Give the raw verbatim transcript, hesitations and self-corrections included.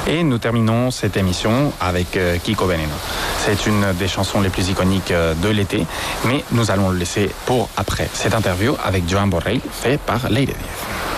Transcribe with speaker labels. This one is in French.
Speaker 1: Et nous terminons cette émission avec euh, Kiko Veneno. C'est une des chansons les plus iconiques euh, de l'été, mais nous allons le laisser pour après cette interview avec Joan Borrell, fait par Lady Diez.